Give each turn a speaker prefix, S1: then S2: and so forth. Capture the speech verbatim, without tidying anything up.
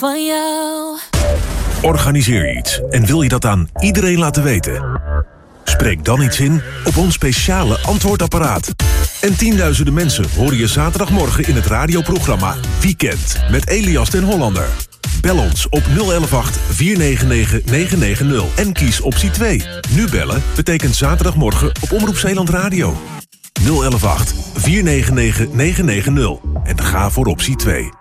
S1: van jou.
S2: Organiseer iets en wil je dat aan iedereen laten weten? Spreek dan iets in op ons speciale antwoordapparaat. En tienduizenden mensen horen je zaterdagmorgen in het radioprogramma Weekend met Elias den Hollander. Bel ons op nul een een acht, vier negen negen, negen negen nul en kies optie twee. Nu bellen betekent zaterdagmorgen op Omroep Zeeland Radio. nul een een acht, vier negen negen, negen negen nul en ga voor optie twee.